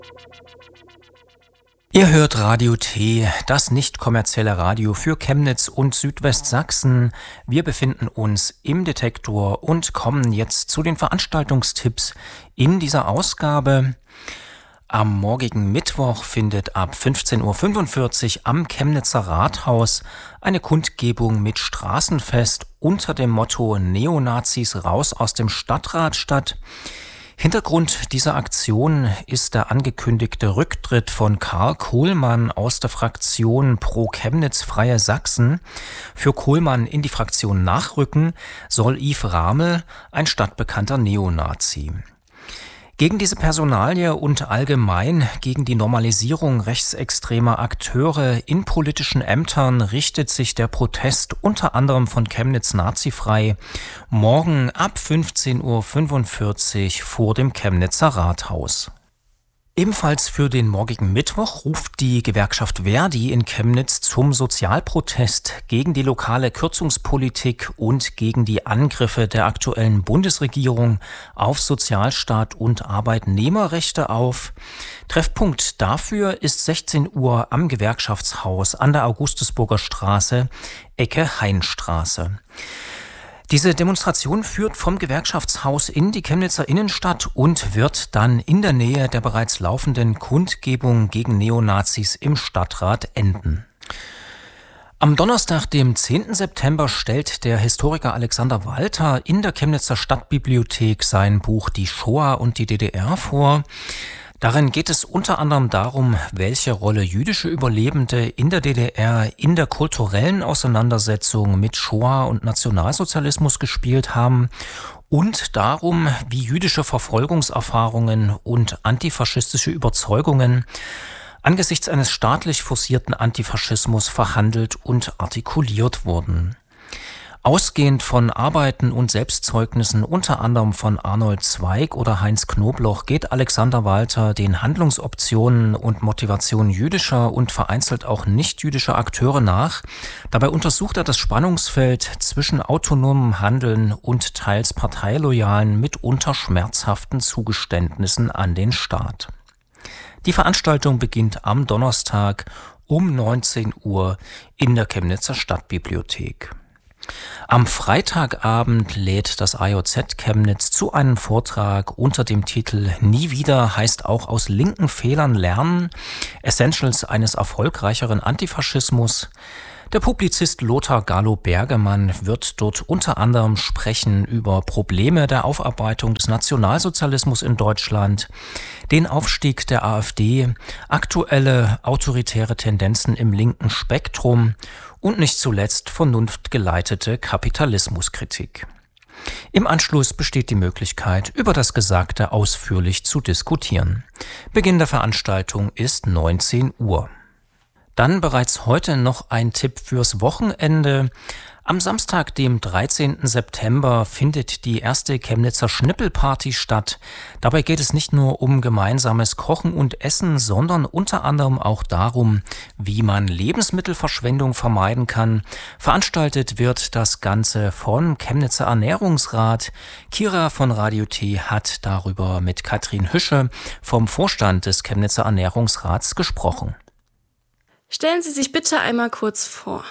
Ihr hört Radio T, das nicht kommerzielle Radio für Chemnitz und Südwestsachsen. Wir befinden uns im Detektor und kommen jetzt zu den Veranstaltungstipps in dieser Ausgabe. Am morgigen Mittwoch findet ab 15:45 Uhr am Chemnitzer Rathaus eine Kundgebung mit Straßenfest unter dem Motto Neonazis raus aus dem Stadtrat statt. Hintergrund dieser Aktion ist der angekündigte Rücktritt von Karl Kohlmann aus der Fraktion Pro Chemnitz Freie Sachsen. Für Kohlmann in die Fraktion nachrücken soll Yves Ramel, ein stadtbekannter Neonazi. Gegen diese Personalie und allgemein gegen die Normalisierung rechtsextremer Akteure in politischen Ämtern richtet sich der Protest unter anderem von Chemnitz Nazifrei morgen ab 15:45 Uhr vor dem Chemnitzer Rathaus. Ebenfalls für den morgigen Mittwoch ruft die Gewerkschaft Verdi in Chemnitz zum Sozialprotest gegen die lokale Kürzungspolitik und gegen die Angriffe der aktuellen Bundesregierung auf Sozialstaat und Arbeitnehmerrechte auf. Treffpunkt dafür ist 16 Uhr am Gewerkschaftshaus an der Augustusburger Straße, Ecke Heinstraße. Diese Demonstration führt vom Gewerkschaftshaus in die Chemnitzer Innenstadt und wird dann in der Nähe der bereits laufenden Kundgebung gegen Neonazis im Stadtrat enden. Am Donnerstag, dem 10. September, stellt der Historiker Alexander Walter in der Chemnitzer Stadtbibliothek sein Buch Die Shoah und die DDR vor. Darin geht es unter anderem darum, welche Rolle jüdische Überlebende in der DDR in der kulturellen Auseinandersetzung mit Shoah und Nationalsozialismus gespielt haben und darum, wie jüdische Verfolgungserfahrungen und antifaschistische Überzeugungen angesichts eines staatlich forcierten Antifaschismus verhandelt und artikuliert wurden. Ausgehend von Arbeiten und Selbstzeugnissen unter anderem von Arnold Zweig oder Heinz Knobloch geht Alexander Walter den Handlungsoptionen und Motivationen jüdischer und vereinzelt auch nicht-jüdischer Akteure nach. Dabei untersucht er das Spannungsfeld zwischen autonomem Handeln und teils parteiloyalen, mitunter schmerzhaften Zugeständnissen an den Staat. Die Veranstaltung beginnt am Donnerstag um 19 Uhr in der Chemnitzer Stadtbibliothek. Am Freitagabend lädt das AJZ Chemnitz zu einem Vortrag unter dem Titel Nie wieder heißt auch aus linken Fehlern lernen, Essentials eines erfolgreicheren Antifaschismus. Der Publizist Lothar Galo-Bergemann wird dort unter anderem sprechen über Probleme der Aufarbeitung des Nationalsozialismus in Deutschland, den Aufstieg der AfD, aktuelle autoritäre Tendenzen im linken Spektrum und nicht zuletzt vernunftgeleitete Kapitalismuskritik. Im Anschluss besteht die Möglichkeit, über das Gesagte ausführlich zu diskutieren. Beginn der Veranstaltung ist 19 Uhr. Dann bereits heute noch ein Tipp fürs Wochenende. Am Samstag, dem 13. September, findet die erste Chemnitzer Schnippelparty statt. Dabei geht es nicht nur um gemeinsames Kochen und Essen, sondern unter anderem auch darum, wie man Lebensmittelverschwendung vermeiden kann. Veranstaltet wird das Ganze vom Chemnitzer Ernährungsrat. Kira von Radio T hat darüber mit Katrin Hüsche vom Vorstand des Chemnitzer Ernährungsrats gesprochen. Stellen Sie sich bitte einmal kurz vor.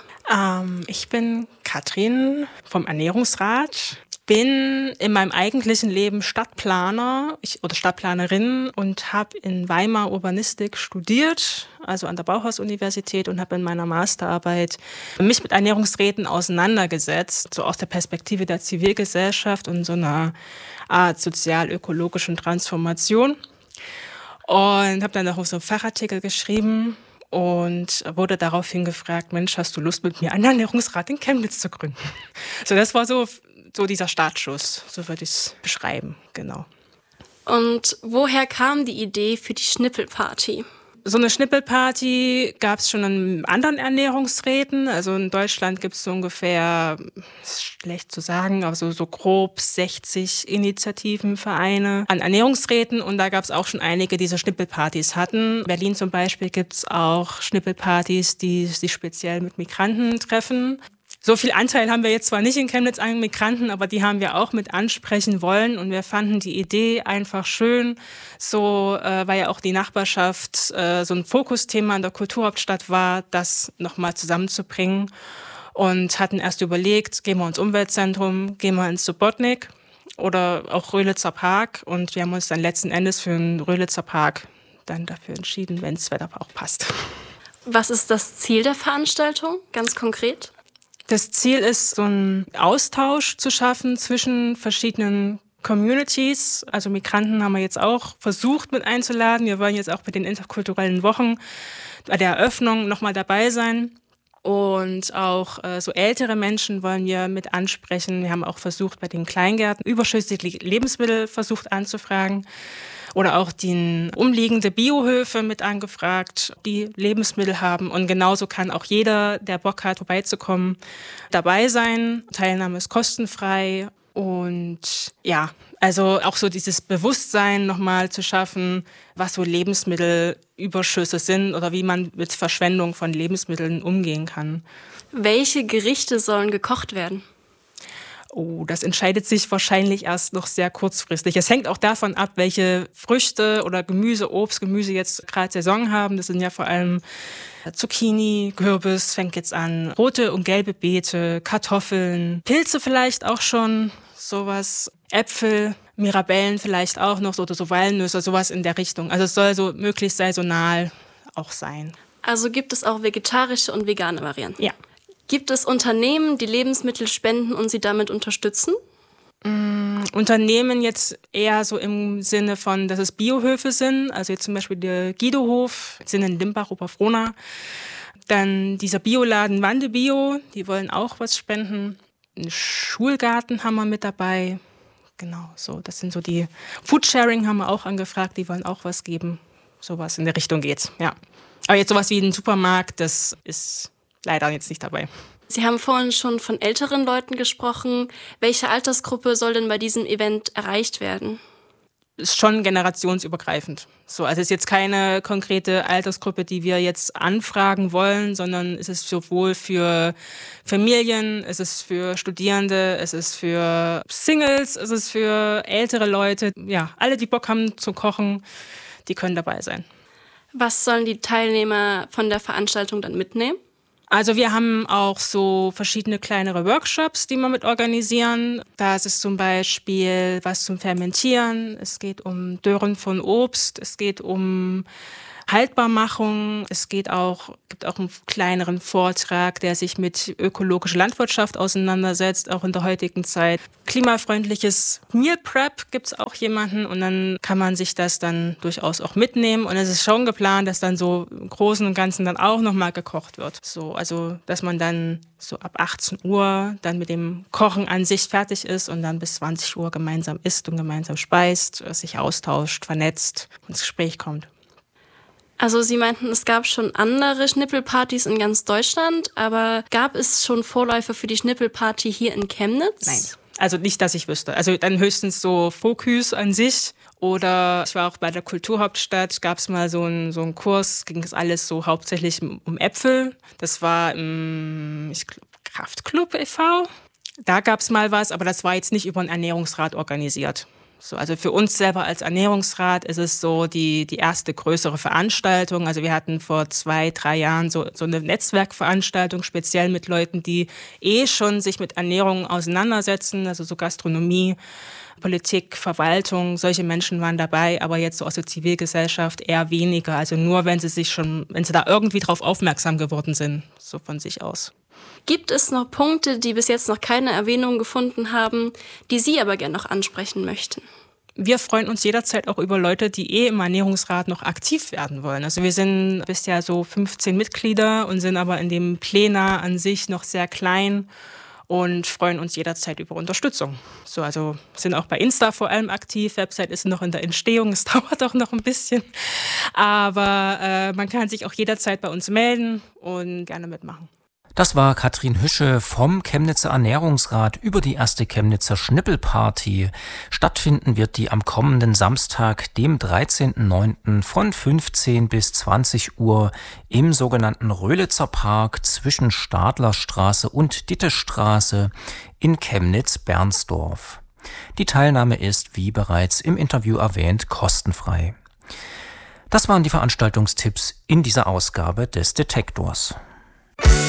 Ich bin Katrin vom Ernährungsrat. Bin in meinem eigentlichen Leben Stadtplaner oder Stadtplanerin und habe in Weimar Urbanistik studiert, also an der Bauhaus-Universität, und habe in meiner Masterarbeit mich mit Ernährungsräten auseinandergesetzt, so aus der Perspektive der Zivilgesellschaft und so einer Art sozial-ökologischen Transformation. Und habe dann auch so einen Fachartikel geschrieben und wurde daraufhin gefragt, Mensch, hast du Lust, mit mir einen Ernährungsrat in Chemnitz zu gründen? So, das war so dieser Startschuss, so würde ich es beschreiben, genau. Und woher kam die Idee für die Schnippelparty? So eine Schnippelparty gab es schon in anderen Ernährungsräten. Also in Deutschland gibt es so ungefähr, ist schlecht zu sagen, aber so grob 60 Initiativen, Vereine an Ernährungsräten. Und da gab es auch schon einige, die so Schnippelpartys hatten. In Berlin zum Beispiel gibt es auch Schnippelpartys, die sich speziell mit Migranten treffen. So viel Anteil haben wir jetzt zwar nicht in Chemnitz an Migranten, aber die haben wir auch mit ansprechen wollen und wir fanden die Idee einfach schön, so weil ja auch die Nachbarschaft so ein Fokusthema in der Kulturhauptstadt war, das nochmal zusammenzubringen und hatten erst überlegt, gehen wir ins Umweltzentrum, gehen wir ins Subotnik oder auch Röhlitzer Park und wir haben uns dann letzten Endes für den Röhlitzer Park dann dafür entschieden, wenn das Wetter auch passt. Was ist das Ziel der Veranstaltung, ganz konkret? Das Ziel ist, so einen Austausch zu schaffen zwischen verschiedenen Communities. Also Migranten haben wir jetzt auch versucht mit einzuladen. Wir wollen jetzt auch bei den interkulturellen Wochen bei der Eröffnung nochmal dabei sein. Und auch so ältere Menschen wollen wir mit ansprechen. Wir haben auch versucht, bei den Kleingärten überschüssige Lebensmittel versucht anzufragen. Oder auch die umliegende Biohöfe mit angefragt, die Lebensmittel haben. Und genauso kann auch jeder, der Bock hat, vorbeizukommen, dabei sein. Teilnahme ist kostenfrei. Und ja, also auch so dieses Bewusstsein nochmal zu schaffen, was so Lebensmittelüberschüsse sind oder wie man mit Verschwendung von Lebensmitteln umgehen kann. Welche Gerichte sollen gekocht werden? Oh, das entscheidet sich wahrscheinlich erst noch sehr kurzfristig. Es hängt auch davon ab, welche Früchte oder Gemüse, Obst, Gemüse jetzt gerade Saison haben. Das sind ja vor allem Zucchini, Kürbis fängt jetzt an, rote und gelbe Beete, Kartoffeln, Pilze vielleicht auch schon, sowas, Äpfel, Mirabellen vielleicht auch noch, oder so Walnüsse, sowas in der Richtung. Also es soll so möglichst saisonal auch sein. Also gibt es auch vegetarische und vegane Varianten? Ja. Gibt es Unternehmen, die Lebensmittel spenden und sie damit unterstützen? Unternehmen jetzt eher so im Sinne von, dass es Biohöfe sind. Also jetzt zum Beispiel der Guido-Hof, sind in Limbach, Oberfrohna. Dann dieser Bioladen Wande Bio, die wollen auch was spenden. Einen Schulgarten haben wir mit dabei. Genau, so. Das sind so die Foodsharing haben wir auch angefragt, die wollen auch was geben. Sowas in der Richtung geht's, ja. Aber jetzt sowas wie ein Supermarkt, das ist leider jetzt nicht dabei. Sie haben vorhin schon von älteren Leuten gesprochen. Welche Altersgruppe soll denn bei diesem Event erreicht werden? Ist schon generationsübergreifend. So, also es ist jetzt keine konkrete Altersgruppe, die wir jetzt anfragen wollen, sondern es ist sowohl für Familien, es ist für Studierende, es ist für Singles, es ist für ältere Leute. Ja, alle, die Bock haben zu kochen, die können dabei sein. Was sollen die Teilnehmer von der Veranstaltung dann mitnehmen? Also wir haben auch so verschiedene kleinere Workshops, die wir mit organisieren. Da ist es zum Beispiel was zum Fermentieren, es geht um Dörren von Obst, es geht um Haltbarmachung, gibt auch einen kleineren Vortrag, der sich mit ökologischer Landwirtschaft auseinandersetzt, auch in der heutigen Zeit. Klimafreundliches Meal Prep gibt es auch jemanden und dann kann man sich das dann durchaus auch mitnehmen und es ist schon geplant, dass dann so im Großen und Ganzen dann auch nochmal gekocht wird. So, also dass man dann so ab 18 Uhr dann mit dem Kochen an sich fertig ist und dann bis 20 Uhr gemeinsam isst und gemeinsam speist, sich austauscht, vernetzt und ins Gespräch kommt. Also Sie meinten, es gab schon andere Schnippelpartys in ganz Deutschland, aber gab es schon Vorläufer für die Schnippelparty hier in Chemnitz? Nein, also nicht, dass ich wüsste. Also dann höchstens so Fokus an sich oder ich war auch bei der Kulturhauptstadt, gab es mal so einen Kurs, ging es alles so hauptsächlich um Äpfel. Das war im, ich glaube, Kraftclub e.V. Da gab es mal was, aber das war jetzt nicht über einen Ernährungsrat organisiert. So, also für uns selber als Ernährungsrat ist es so die erste größere Veranstaltung. Also wir hatten vor 2-3 Jahren so eine Netzwerkveranstaltung, speziell mit Leuten, die schon sich mit Ernährung auseinandersetzen, also so Gastronomie, Politik, Verwaltung, solche Menschen waren dabei, aber jetzt so aus der Zivilgesellschaft eher weniger. Also nur, wenn sie da irgendwie drauf aufmerksam geworden sind, so von sich aus. Gibt es noch Punkte, die bis jetzt noch keine Erwähnung gefunden haben, die Sie aber gerne noch ansprechen möchten? Wir freuen uns jederzeit auch über Leute, die im Ernährungsrat noch aktiv werden wollen. Also wir sind bisher so 15 Mitglieder und sind aber in dem Plenum an sich noch sehr klein und freuen uns jederzeit über Unterstützung. So, also sind auch bei Insta vor allem aktiv. Website ist noch in der Entstehung, es dauert auch noch ein bisschen. Aber man kann sich auch jederzeit bei uns melden und gerne mitmachen. Das war Katrin Hüsche vom Chemnitzer Ernährungsrat über die erste Chemnitzer Schnippelparty. Stattfinden wird die am kommenden Samstag, dem 13.09. von 15 bis 20 Uhr im sogenannten Röhlitzer Park zwischen Stadlerstraße und Dittestraße in Chemnitz-Bernsdorf. Die Teilnahme ist, wie bereits im Interview erwähnt, kostenfrei. Das waren die Veranstaltungstipps in dieser Ausgabe des Detektors.